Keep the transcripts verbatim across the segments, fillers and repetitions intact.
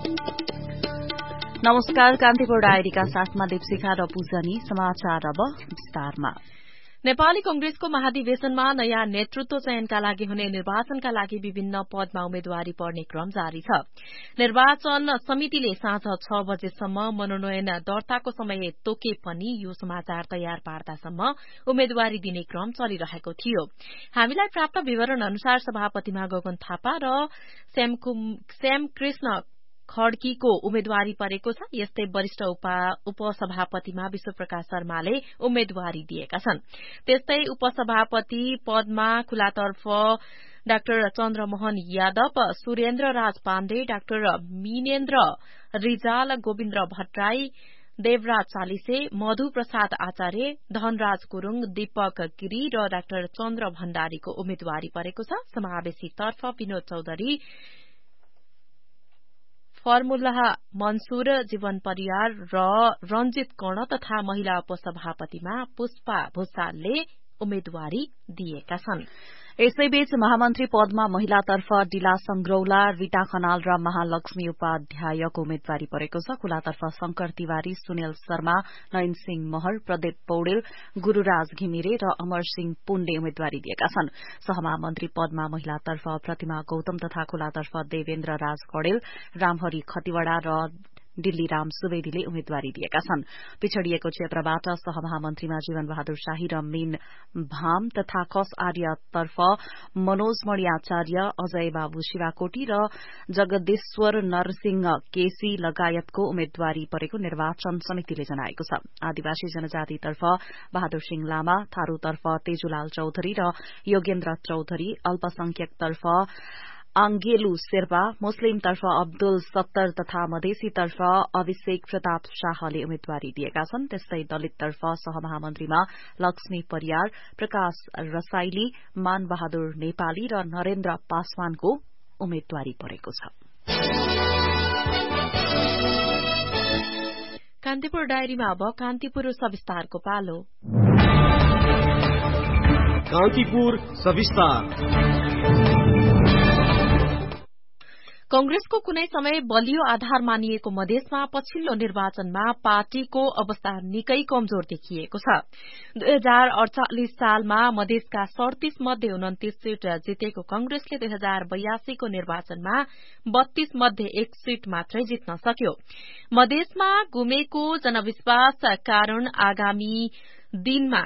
नमस्कार, कान्तिपुर डायरीका साथमा दीपशिखा र पूजनी। समाचार अब विस्तारमा। नेपाली कंग्रेसको महाधिवेशनमा नयाँ नेतृत्व चयनका लागि हुने निर्वाचनका लागि विभिन्न पदमा उम्मेद्वारी पर्ने क्रम जारी छ। निर्वाचन समितिले साँझ छ बजेसम्म मनोनयन दर्ताको समय तोके पनि यो समाचार तयार पार्दासम्म उम्मेद्वारी दिने क्रम चलिरहेको थियो। हामीलाई प्राप्त विवरण अनुसार सभापतिमा गगन थापा र श्याम कृष्ण खड्कीको उम्मेद्वारी परेको छ। यस्तै वरिष्ठ उपसभापतिमा विश्वप्रकाश शर्माले उम्मेद्वारी दिएका छन्। त्यस्तै उपसभापति पदमा खुलातर्फ डाक्टर चन्द्रमोहन यादव, सुरेन्द्र राज पाण्डे, डाक्टर मिनेन्द्र रिजाल, गोविन्द्र भट्टराई, देवराज चालिसे, मधु प्रसाद आचार्य, धनराज गुरूङ, दीपक गिरी र डाक्टर चन्द्र भण्डारीको उम्मेद्वारी परेको छ। समावेशी तर्फ विनोद चौधरी, फर्मुल्लाह मन्सूर, जीवन परियार र रंजित कर्ण तथा महिला उपसभापतिमा पुष्पा भूषालले उम्मेद्वारी दिएका छन्। यसैबीच महामन्त्री पदमा महिलातर्फ डिला संग्रौला, रीता खनाल र महालक्ष्मी उपाध्यायको उम्मेद्वारी परेको छ। खुलातर्फ शंकर तिवारी, सुनिल शर्मा, नयन सिंह महर, प्रदीप पौडेल, गुरूराज घिमिरे र अमर सिंह पुण्डे उम्मेद्वारी दिएका छन्। सहमहामन्त्री पदमा महिलातर्फ प्रतिमा गौतम तथा खुलातर्फ देवेन्द्र राज कडेल, रामहरि खतिवड़ा र दिल्ली राम सुवेदीले उम्मेद्वारी दिएका छन्। पिछड़िएको क्षेत्रबाट सहमहामन्त्रीमा जीवन बहादुर शाही र मीन भाम तथा कस आर्यतर्फ मनोज मणि आचार्य, अजय बाबु शिवाकोटी र जगदेश्वर नरसिंह केसी लगायतको उम्मेद्वारी परेको निर्वाचन समितिले जनाएको छ। आदिवासी जनजातितर्फ बहादुर सिंह लामा, थारूतर्फ तेजुलाल चौधरी र योगेन्द्र चौधरी, अल्पसंख्यकतर्फ आंगेलु शेर्पा, मुस्लिमतर्फ अब्दुल सत्तर तथा मधेसीतर्फ अभिषेक प्रताप शाहले उम्मेद्वारी दिएका छन्। त्यस्तै दलिततर्फ सहमहामन्त्रीमा लक्ष्मी परियार, प्रकाश रसाइली, मान बहादुर नेपाली र नरेन्द्र पासवानको उम्मेद्वारी परेको छ। कान्तिपुर डायरीमा अब कान्तिपुर सविस्तारको पालो। कान्तिपुर सविस्तार। कंग्रेसको कुनै समय बलियो आधार मानिएको मधेसमा पछिल्लो निर्वाचनमा पार्टीको अवस्था निकै कमजोर देखिएको छ। दुई हजार अडचालिस सालमा मधेसका सड़तीस मध्ये उन्तिस सीट जितेको कंग्रेसले दुई हजार बयासीको निर्वाचनमा बत्तीस मध्ये एक सीट मात्रै जित्न सक्यो। मधेसमा गुमेको जनविश्वास कारण आगामी दिनमा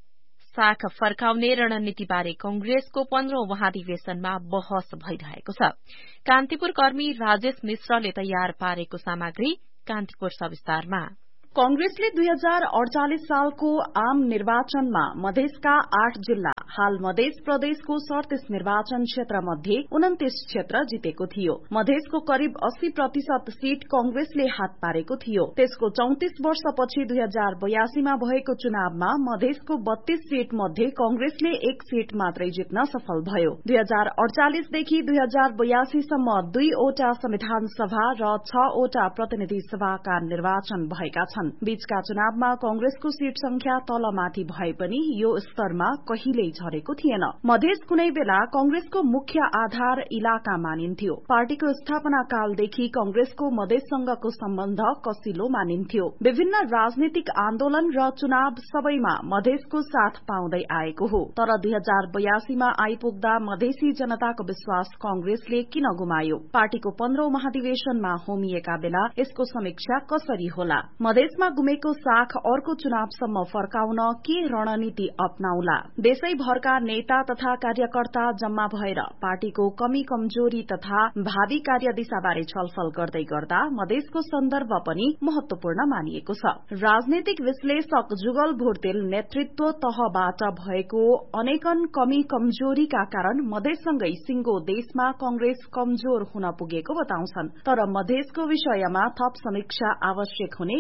साख फर्काउने रणनीतिबारे कंग्रेसको पन्ध्रौं महाधिवेशनमा बहस भइरहेको छ। कान्तिपुर कर्मी राजेश मिश्रले तयार पारेको सामग्री कान्तिपुर सविस्तारमा। कंग्रेसले दुई हजार अडचालिस सालको आम निर्वाचनमा मधेसका आठ जिल्ला, हाल मधेस प्रदेशको सड़तीस निर्वाचन क्षेत्र मध्ये उन्तिस क्षेत्र जितेको थियो। मधेसको करिब अस्सी प्रतिशत सीट कंग्रेसले हात पारेको थियो। त्यसको चौतिस वर्षपछि दुई हजार बयासीमा भएको चुनावमा मधेसको बत्तीस सीट मध्ये कंग्रेसले एक सीट मात्रै जित्न सफल भयो। दुई हजार अडचालिसदेखि दुई हजार बयासीसम्म दुईवटा संविधान सभा र छवटा प्रतिनिधि सभाका निर्वाचन भएका छन्। बीचका चुनावमा कंग्रेसको सीट संख्या तलमाथि भए पनि यो स्तरमा कहिल्यै झरेको थिएन। मधेस कुनै बेला कंग्रेसको मुख्य आधार इलाका मानिन्थ्यो। पार्टीको स्थापना कालदेखि कंग्रेसको मधेससँगको सम्बन्ध कसिलो मानिन्थ्यो। विभिन्न राजनीतिक आन्दोलन र चुनाव सबैमा मधेसको साथ पाउँदै आएको हो। तर दुई हजार बयासीमा आइपुग्दा मधेसी जनताको विश्वास कंग्रेसले किन गुमायो? पार्टीको पन्ध्रौं महाधिवेशनमा होमिएका बेला यसको समीक्षा कसरी होला? मधेसमा गुमेको साख अर्को चुनावसम्म फर्काउन के रणनीति अपनाउला? देशैभरका नेता तथा कार्यकर्ता जम्मा भएर पार्टीको कमी कमजोरी तथा भावी कार्यदिशाबारे छलफल गर्दै गर्दा मधेसको सन्दर्भ पनि महत्वपूर्ण मानिएको छ। राजनीतिक विश्लेषक जुगल भुर्तेल नेतृत्व तहबाट भएको अनेकन कमी कमजोरीका कारण मधेससँगै सिंगो देशमा कंग्रेस कमजोर हुन पुगेको बताउँछन्। तर मधेसको विषयमा थप समीक्षा आवश्यक हुने उनले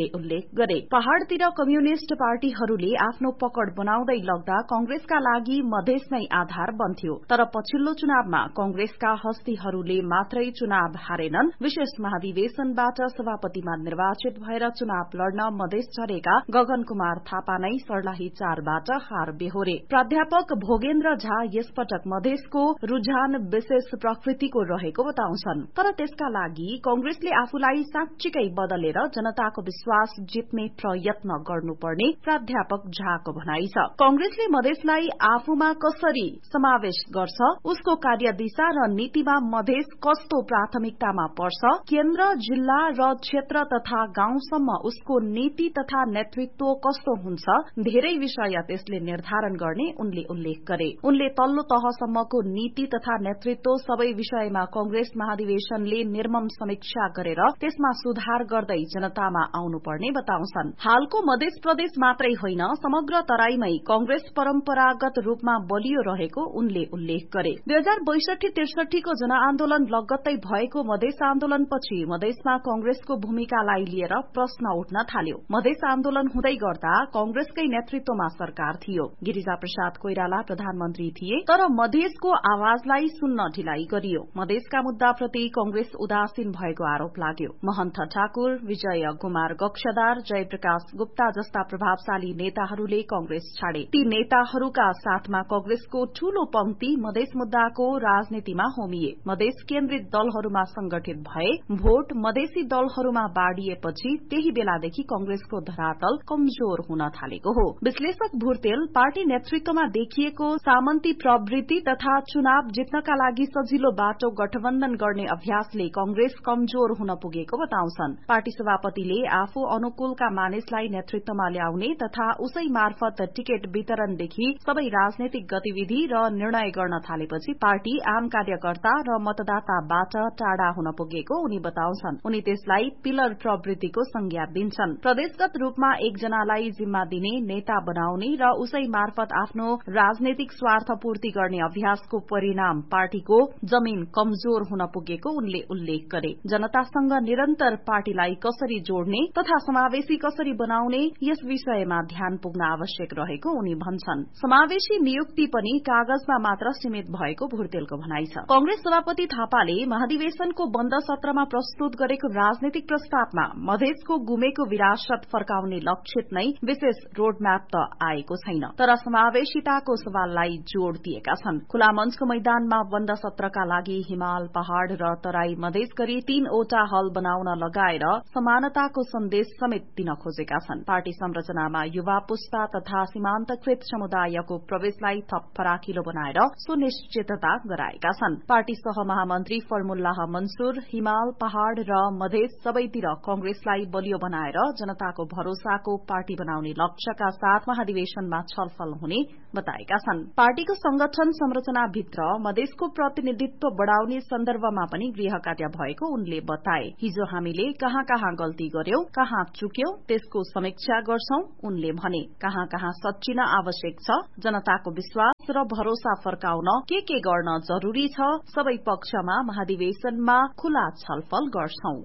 उनले उल्लेख गरे। पहाड़तिर कम्युनिष्ट पार्टीहरूले आफ्नो पकड़ बनाउँदै लग्दा कंग्रेसका लागि मधेस नै आधार बन्थ्यो, तर पछिल्लो चुनावमा कंग्रेसका हस्तीहरूले मात्रै चुनाव हारेनन्। विशेष महाधिवेशनबाट सभापतिमा निर्वाचित भएर चुनाव लड्न मधेस झरेका गगन कुमार थापा नै सर्लाही चारबाट हार बेहोरे। प्राध्यापक भोगेन्द्र झा यसपटक मधेसको रुझान विशेष प्रकृतिको रहेको बताउँछन्, तर त्यसका लागि कंग्रेसले आफूलाई साँच्चीकै बदलेर जनताको विश्वास जित्ने प्रयत्न गर्नुपर्ने प्राध्यापक झाको भनाइ छ। कंग्रेसले मधेसलाई आफूमा कसरी समावेश गर्छ, उसको कार्यदिशा र नीतिमा मधेस कस्तो प्राथमिकतामा पर्छ, केन्द्र, जिल्ला र क्षेत्र तथा गाउँसम्म उसको नीति तथा नेतृत्व कस्तो हुन्छ, धेरै विषय त्यसले निर्धारण गर्ने उनले उल्लेख गरे। उनले तल्लो तहसम्मको नीति तथा नेतृत्व सबै विषयमा कंग्रेस महाधिवेशनले निर्मम समीक्षा गरेर त्यसमा सुधार गर्दै जनतामा आउनुपर्ने बताउँछन्। हालको मधेस प्रदेश मात्रै होइन, समग्र तराईमै कंग्रेस परम्परागत रूपमा बलियो रहेको उनले उल्लेख गरे। दुई हजार बैसठी त्रिसठीको जनआन्दोलन लगत्तै भएको मधेस आन्दोलनपछि मधेसमा कंग्रेसको भूमिकालाई लिएर प्रश्न उठ्न थाल्यो। मधेस आन्दोलन हुँदै गर्दा कंग्रेसकै नेतृत्वमा सरकार थियो, गिरिजा प्रसाद कोइराला प्रधानमन्त्री थिए, तर मधेसको आवाजलाई सुन्न ढिलाइ गरियो। मधेसका मुद्दाप्रति कंग्रेस उदासीन भएको आरोप लाग्यो। महन्त ठाकुर, विजय कुमार गक्षदार, जयप्रकाश गुप्ता जस्ता प्रभावशाली नेताहरूले कंग्रेस छाडे। ती नेताहरूका साथमा कंग्रेसको ठूलो पंक्ति मधेस मुद्दाको राजनीतिमा होमिए। मधेस केन्द्रित दलहरूमा संगठित भए, भोट मधेसी दलहरूमा बाँडिएपछि त्यही बेलादेखि कंग्रेसको धरातल कमजोर हुन थालेको हो। विश्लेषक भुर्तेल पार्टी नेतृत्वमा देखिएको सामन्ती प्रवृत्ति तथा चुनाव जित्नका लागि सजिलो बाटो गठबन्धन गर्ने अभ्यासले कंग्रेस कमजोर हुन पुगेको बताउँछन्। पार्टी सभापतिले आफू अनुकूलका मानिसलाई नेतृत्वमा ल्याउने तथा उसै मार्फत टिकट वितरणदेखि सबै राजनैतिक गतिविधि र निर्णय गर्न थालेपछि पार्टी आम कार्यकर्ता र मतदाताबाट टाढा हुन पुगेको उनी बताउँछन्। उनी त्यसलाई पिलर प्रवृत्तिको संज्ञा दिन्छन्। प्रदेशगत रूपमा एकजनालाई जिम्मा दिने, नेता बनाउने र उसै मार्फत आफ्नो राजनैतिक स्वार्थ पूर्ति गर्ने अभ्यासको परिणाम पार्टीको जमीन कमजोर हुन पुगेको उनले उल्लेख गरे। जनतासँग निरन्तर पार्टीलाई कसरी जोड्ने तथा समावेशी कसरी बनाउने यस विषयमा ध्यान पुग्न आवश्यक रहेको उनी भन्छन्। समावेशी नियुक्ति पनि कागजमा मात्र सीमित भएको भुर्तेलको भनाइ छ। कंग्रेस सभापति थापाले महाधिवेशनको बन्द सत्रमा प्रस्तुत गरेको राजनीतिक प्रस्तावमा मधेसको गुमेको विरासत फर्काउने लक्षित नै विशेष रोडम्याप त आएको छैन, तर समावेशिताको सवाललाई जोड़ दिएका छन्। खुला मञ्चको मैदानमा बन्द सत्रका लागि हिमाल, पहाड़ र तराई मधेस गरी तीनवटा हल बनाउन लगाएर समानताको सन्देश समेत दिन खोजेका छन्। पार्टी संरचनामा युवा पुस्ता तथा सीमान्तकृत समुदायको प्रवेशलाई थप फराकिलो बनाएर सुनिश्चितता गराएका छन्। पार्टी सह महामन्त्री फर्मुल्लाह मन्सूर हिमाल, पहाड़ र मधेस सबैतिर कंग्रेसलाई बलियो बनाएर जनताको भरोसाको पार्टी बनाउने लक्ष्यका साथ महाधिवेशनमा छलफल हुने बताएका छन्। पार्टीको संगठन संरचनाभित्र मधेसको प्रतिनिधित्व बढ़ाउने सन्दर्भमा पनि गृह कार्य भएको उनले बताए। हिजो हामीले कहाँ कहाँ गल्ती गर्यौं, कहाँ चुक्यौं त्यसको समीक्षा गर्छौं उनले भने। कहाँ कहाँ सच्चिन आवश्यक छ, जनताको विश्वास र भरोसा फर्काउन के के गर्न जरूरी छ, सबै पक्षमा महाधिवेशनमा खुला छलफल गर्छौं।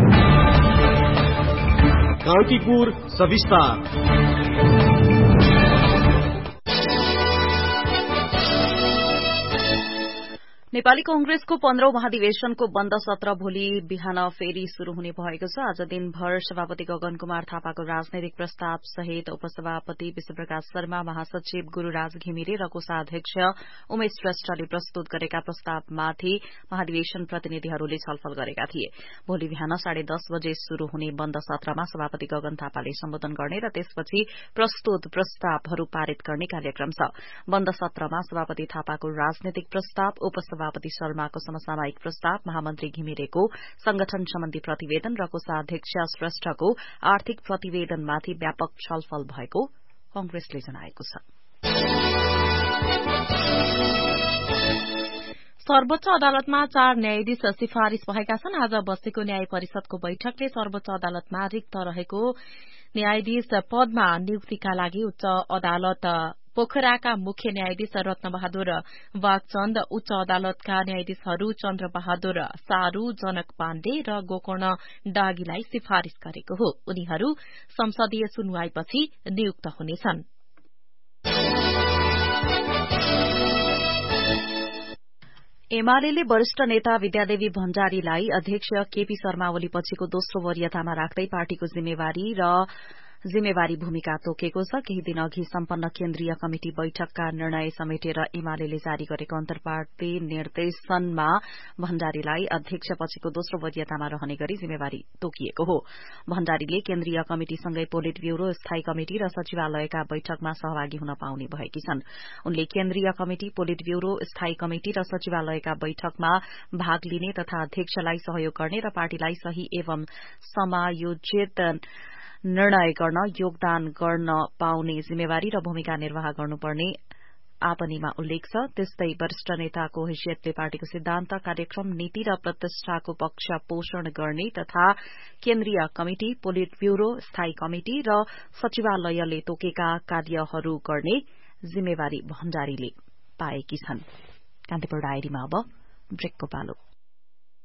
कान्तिपुर सविस्तार। नेपाली कंग्रेसको पन्ध्रौं महाधिवेशनको बन्द सत्र भोलि बिहान फेरि शुरू हुने भएको छ। आज दिनभर सभापति गगन कुमार थापाको राजनैतिक प्रस्ताव सहित उपसभापति विश्वप्रकाश शर्मा, महासचिव गुरूराज घिमिरे र कोषाध्यक्ष उमेश श्रेष्ठले प्रस्तुत गरेका प्रस्तावमाथि महाधिवेशन प्रतिनिधिहरूले छलफल गरेका थिए। भोलि बिहान साढे दस बजे शुरू हुने बन्द सत्रमा सभापति गगन थापाले सम्बोधन गर्ने र त्यसपछि प्रस्तुत प्रस्तावहरू पारित गर्ने कार्यक्रम छ। बन्द सत्रमा सभापति थापाको राजनैतिक प्रस्ताव, उपसभापति सभापति शर्माको समसामयिक प्रस्ताव, महामन्त्री घिमिरेको संगठन सम्बन्धी प्रतिवेदन र कोषाध्यक्ष श्रेष्ठको आर्थिक प्रतिवेदनमाथि व्यापक छलफल भएको कंग्रेसले जनाएको छ। सर्वोच्च अदालतमा चार न्यायाधीश सिफारिश भएका छन्। आज बसेको न्याय परिषदको बैठकले सर्वोच्च अदालतमा रिक्त रहेको न्यायाधीश पदमा नियुक्तिका लागि उच्च अदालत पोखराका मुख्य न्यायाधीश रत्नबहादुर वागचन्द, उच्च अदालतका न्यायाधीशहरू चन्द्र बहादुर सारू, जनक पाण्डे र गोकर्ण डागीलाई सिफारिश गरेको हो। उनीहरू संसदीय सुनवाईपछि नियुक्त हुनेछन्। एमाले वरिष्ठ नेता विद्यादेवी भण्डारीलाई अध्यक्ष केपी शर्मा ओली पछिको दोस्रो वरियतामा राख्दै पार्टीको जिम्मेवारी र जिम्मेवारी भूमिका तोकेको छ। केही दिन अघि सम्पन्न केन्द्रीय कमिटी बैठकका निर्णय समेटेर एमाले जारी गरेको अन्तर्पार्टी निर्देशनमा भण्डारीलाई अध्यक्ष पछिको दोस्रो वरियतामा रहने गरी जिम्मेवारी तोकिएको हो। भण्डारीले केन्द्रीय कमिटिसँगै पोलिट ब्यूरो, स्थायी कमिटि र सचिवालयका बैठकमा सहभागी हुन पाउने भएकी छन्। उनले केन्द्रीय कमिटि, पोलिट ब्यूरो, स्थायी कमिटि र सचिवालयका बैठकमा भाग लिने तथा अध्यक्षलाई सहयोग गर्ने र पार्टीलाई सही एवं समायोजित निर्णय गर्न योगदान गर्न पाउने जिम्मेवारी र भूमिका निर्वाह गर्नुपर्ने आपनीमा उल्लेख छ। त्यस्तै वरिष्ठ नेताको हैसियतले पार्टीको सिद्धान्त, कार्यक्रम, नीति र प्रतिष्ठाको पक्ष पोषण गर्ने तथा केन्द्रीय कमिटि, पोलिट ब्यूरो, स्थायी कमिटि र सचिवालयले तोकेका कार्यहरू गर्ने जिम्मेवारी भण्डारीले पाएकी छन्। कान्तिपुर डायरीमा अब ब्रेकको पालो।